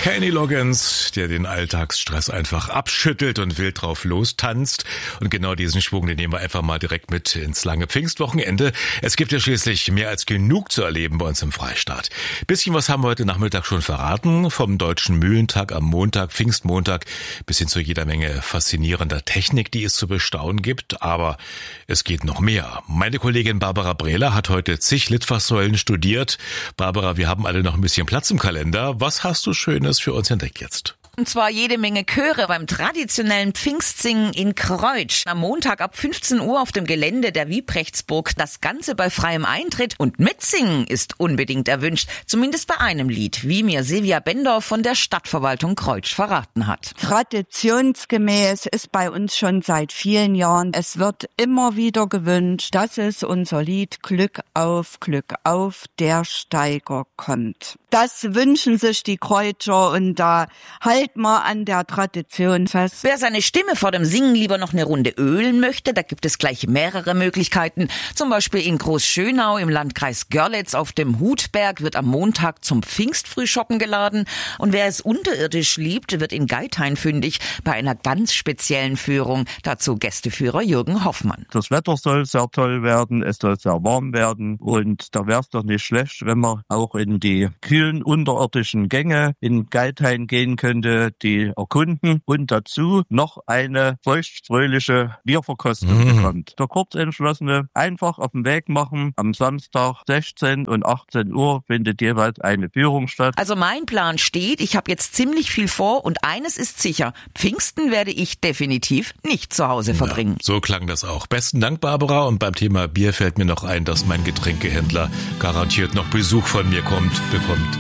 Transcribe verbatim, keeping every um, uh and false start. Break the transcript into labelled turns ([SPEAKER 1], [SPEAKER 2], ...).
[SPEAKER 1] Kenny Loggins, der den Alltagsstress einfach abschüttelt und wild drauf lostanzt. Und genau diesen Schwung, den nehmen wir einfach mal direkt mit ins lange Pfingstwochenende. Es gibt ja schließlich mehr als genug zu erleben bei uns im Freistaat. Bisschen was haben wir heute Nachmittag schon verraten. Vom Deutschen Mühlentag am Montag, Pfingstmontag, bis hin zu jeder Menge faszinierender Technik, die es zu bestaunen gibt. Aber es geht noch mehr. Meine Kollegin Barbara Brehler hat heute zig Litfaßsäulen studiert. Barbara, wir haben alle noch ein bisschen Platz im Kalender. Was hast du Schönes für uns entdeckt jetzt?
[SPEAKER 2] Und zwar jede Menge Chöre beim traditionellen Pfingstsingen in Kreutsch. Am Montag ab fünfzehn Uhr auf dem Gelände der Wiebrechtsburg. Das Ganze bei freiem Eintritt. Und mitsingen ist unbedingt erwünscht. Zumindest bei einem Lied, wie mir Silvia Bendorf von der Stadtverwaltung Kreutsch verraten hat.
[SPEAKER 3] Traditionsgemäß ist bei uns schon seit vielen Jahren. Es wird immer wieder gewünscht, dass es unser Lied Glück auf, Glück auf, der Steiger kommt. Das wünschen sich die Kreutscher und da halt mal an der Tradition fest.
[SPEAKER 2] Wer seine Stimme vor dem Singen lieber noch eine Runde ölen möchte, da gibt es gleich mehrere Möglichkeiten. Zum Beispiel in Großschönau im Landkreis Görlitz auf dem Hutberg wird am Montag zum Pfingstfrühschoppen geladen. Und wer es unterirdisch liebt, wird in Geithain fündig bei einer ganz speziellen Führung. Dazu Gästeführer Jürgen Hoffmann.
[SPEAKER 4] Das Wetter soll sehr toll werden, es soll sehr warm werden und da wäre es doch nicht schlecht, wenn man auch in die kühlen unterirdischen Gänge in Geithain gehen könnte, die erkunden und dazu noch eine feuchtfröhliche Bierverkostung mhm. bekommt. Der Kurzentschlossene einfach auf den Weg machen. Am Samstag sechzehn und achtzehn Uhr findet jeweils eine Führung statt.
[SPEAKER 2] Also mein Plan steht, ich habe jetzt ziemlich viel vor und eines ist sicher, Pfingsten werde ich definitiv nicht zu Hause verbringen.
[SPEAKER 1] Ja, so klang das auch. Besten Dank, Barbara. Und beim Thema Bier fällt mir noch ein, dass mein Getränkehändler garantiert noch Besuch von mir kommt, bekommt.